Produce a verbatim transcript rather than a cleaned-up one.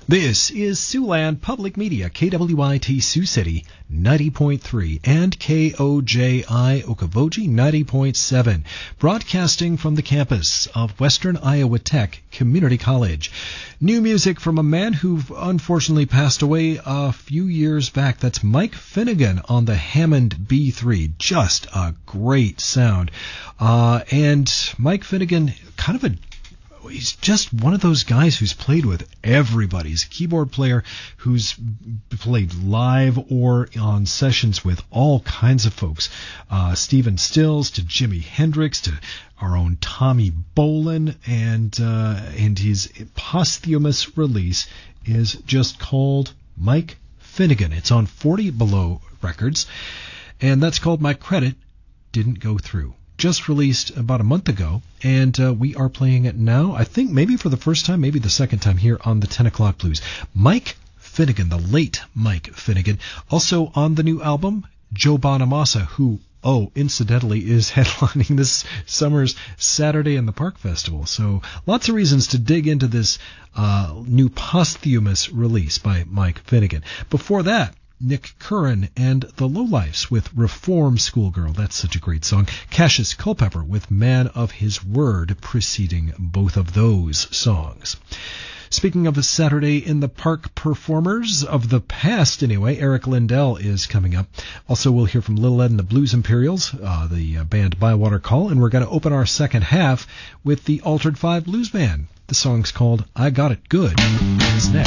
This is Siouxland Public Media, K W I T Sioux City ninety point three and K O J I Okoboji ninety point seven, broadcasting from the campus of Western Iowa Tech Community College. New music from a man who unfortunately passed away a few years back. That's Mike Finnegan on the Hammond B three. Just a great sound. Uh, and Mike Finnegan, kind of a He's just one of those guys who's played with everybody. He's a keyboard player who's played live or on sessions with all kinds of folks. Uh, Stephen Stills to Jimi Hendrix to our own Tommy Bolin. And, uh, and his posthumous release is just called Mike Finnegan. It's on forty Below Records. And that's called My Credit Didn't Go Through. Just released about a month ago, and uh, we are playing it now, I think maybe for the first time, maybe the second time here on the ten o'clock Blues. Mike Finnegan, the late Mike Finnegan. Also on the new album, Joe Bonamassa, who, oh, incidentally, is headlining this summer's Saturday in the Park Festival. So lots of reasons to dig into this uh, new posthumous release by Mike Finnegan. Before that, Nick Curran and the Lowlifes with Reform Schoolgirl. That's such a great song. Cassius Culpepper with Man of His Word preceding both of those songs. Speaking of a Saturday in the Park performers of the past, anyway, Eric Lindell is coming up. Also, we'll hear from Little Ed and the Blues Imperials, uh, the uh, band Bywater Call, and we're going to open our second half with the Altered Five Blues Band. The song's called I Got It Good. It's next.